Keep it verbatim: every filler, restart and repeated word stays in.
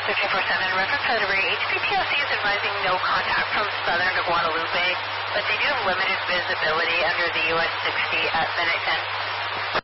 thirteen four seven, reference February, H P T O C is advising no contact from southern Guadalupe, but they do have limited visibility under the U S sixty at Bennington.